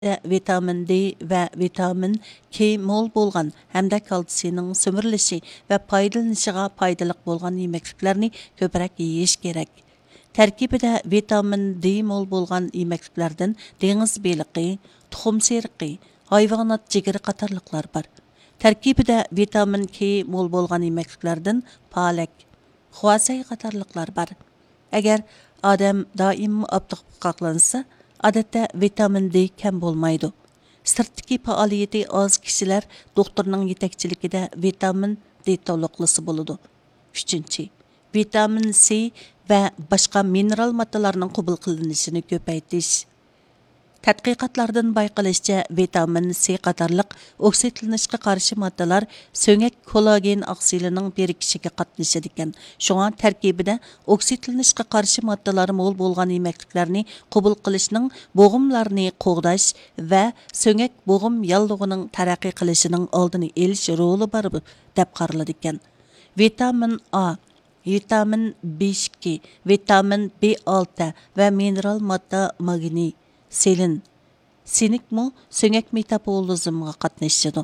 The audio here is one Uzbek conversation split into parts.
vitamin D ve vitamin K mol bolgan hamda kalsiyning sömürülüşü ve paydalanışıga paydalık bolgan yemekliklerini köpürek yeyiş gerek. Tərkibində vitamin D mol bolgan yemekliklerden deniz beliqi, tuxum seriqi, hayvanat jigiri qatarlıqlar var. Tərkibində vitamin K mol bolgan yemekliklerden palak, xuasay qatarlıqlar var. Əgər adam daim aptıq qaqlansa, odatda vitamin D kam bo'lmaydi. Sirtdagi faoliyati oz kishilar doktorning yetakchiligida vitamin D to'liqlisi bo'ladi. 3. Vitamin C va boshqa mineral moddalarning qabul qilinishini ko'paytirish. Tədqiqatlardan bayqalışca vitamin C qatarlıq oksidlanışqa qarşı moddalar söngək kollagen oksidining birikishiga qatnashadigan. Şoňa tərkibində oksidlanışqa qarşı moddalar mol bolgan yemekliklarni qabul qilishning bo'g'imlarni qo'g'dash va söngək bo'g'im yallig'ining taraqqiy qilishining oldini olish roli bor deb qaraladigan. Vitamin A, vitamin B2, vitamin B6 va mineral modda magniy, selin, sinikmi söngək metabolizmga qatnashadi.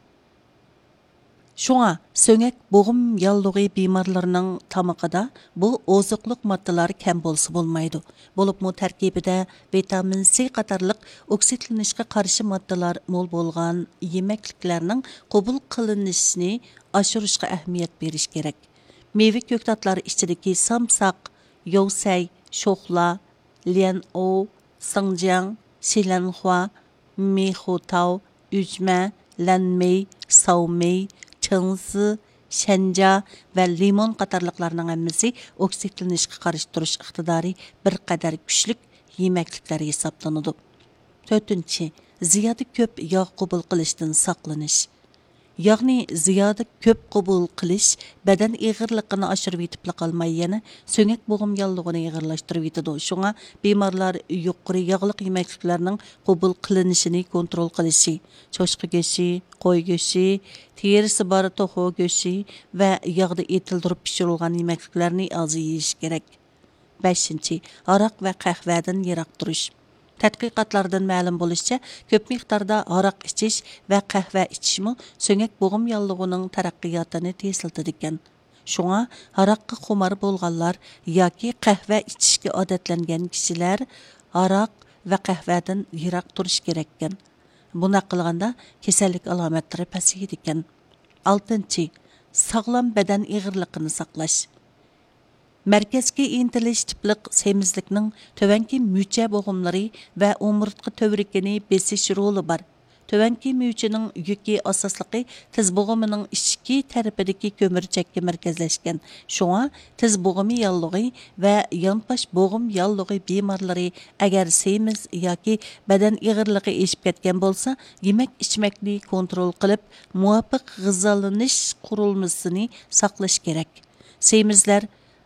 Şoňa söngək bo'g'im yallığı bemorlarining tamaqida bu ozuqliq moddalar kam bo'lsa bo'lmaydi. Bo'libmi tarkibida vitamin C qatarlıq oksidlanishga qarshi moddalar mol bo'lgan yemekliklarning qabul qilinishini oshirishga ahamiyat berish kerak. Meyve ko'ktatlar ichidagi samsaq, yo'say, sho'xla, lian-o, Sangjiang, Xilanhua, Mihutao, Üzme, Lanmey, Saomey, Chengsi, Shanja ve limon qatarlıqlarının hammasi oksidlanishga qarshi turish iqtidori bir qadar kuchlik yemekliklar hisoblanadi. 4. Ziyoda ko'p yog' qabul qilishdan saqlanish. Yağni ziyoda ko'p qabul qilish badan ig'irligini oshirib yetib qolmay yana söngək bo'g'im yallig'ini ig'irlashtirib yetadi. Şoňa bemorlar yuqori yog'liq yemekliklarning qabul qilinishini kontrol qilishi, cho'chqa go'shi, qo'y go'shi, terisi bor to'xu go'shi va yog'da etildirib pishirilgan yemekliklarni oz yeyish kerak. 5. Aroq va qahvadan yiroq turish. Tədqiqatlardan ma'lum bo'lishicha, ko'p miqdorda aroq ichish va qahva ichishmi söngək bo'g'im yallığının taraqqiyotini tezlatadigan. Şoňa aroqqa xumar bo'lganlar yoki qahva ichishga odatlangan kishilar aroq va qahvadan yiroq turish kerakkan. Buni qilganda kasallik alomatlari pasayadi ekan. 6. Sog'lom badan ig'irligini saqlash. Merkezga intilish tipliq semizlikning tövenki müçe bo'g'imlari va umurtqa tövrikini besish roli bor. Tövenki müçening yuki asosligi tiz bo'g'imining ichki tarafidagi ko'mirchakka markazlashgan. Şoňa tiz bo'g'imi yallig'i va yonpash bo'g'im yallig'i bemorlari agar semiz yoki badan ig'irligi eshib ketgan bo'lsa, yemek ichmakni kontrol qilib, muvofiq g'izolanish qurilmasini saqlash kerak. Semizlar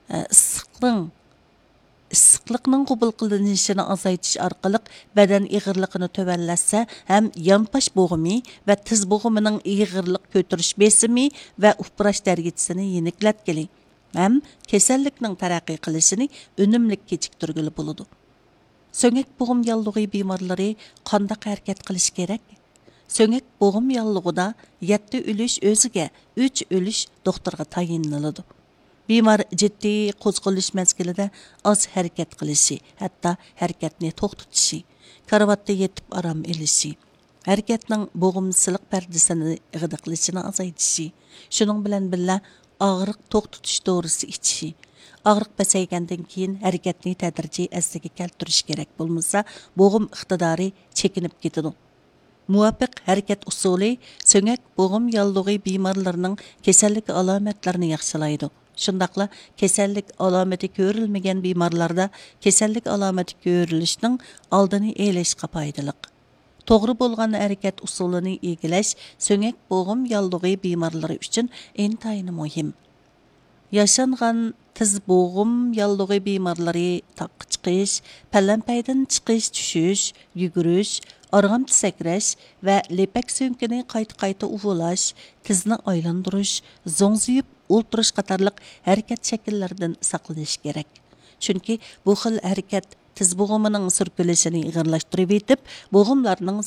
issiqlikning qabul qilinishini azaytish orqali badan ig'irligini tovanlatsa ham yonpash bo'g'imi va tiz bo'g'imining ig'irlik ko'tarish besimi va uprash darajasini yeniklatgili ham kasallikning taraqqiy qilishini unumli kechiktirgili bo'ladi. Söngək bo'g'im yallig'i bemorlari qanday harakat qilish kerak? Söngək bo'g'im yallig'ida 7 o'lish o'ziga 3 o'lish doktorga tayinlanadi. Bemor jiddiy qo'zg'alish mezgilida oz harakat qilishi, hatto harakatni to'xtatishi, karavotda yetib aram elishi, harakatning bo'g'imsizlik pardasini ig'idiqlashini azaytishi, shuning bilan birga og'riq to'xtatish dorisi ichishi, og'riq pasaygandan keyin harakatni tadrijiy asliga keltirish kerak bo'lmasa, bo'g'im iqtidori chekinib ketadi. Muvafiq harakat usuli söngək bo'g'im yallig'i bemorlarining kasallik alomatlarini yaxshilaydi. Şundaqla kasallik alomati ko'rilmagan bemorlarda kasallik alomati ko'rilishning oldini olishga foydaliq. To'g'ri bo'lgan harakat usulini egilash söngək bo'g'im yallig'i bemorlari uchun intayin muhim. Yaşanğan tiz bo'g'im yallig'i bemorlari taqqa chiqish, pallampaydan chiqish, tushish, yugurish, arg'amchi sakrash va lepak so'nkini qayta uvulash, tizni aylantirish, zo'ngziyib o'ltirish qatorliq harakat shakllaridan saqlanish kerak. Chunki bu xil harakat tiz bo'g'imining sürkülüşini ig'irlashtirib etib, bo'g'imlarning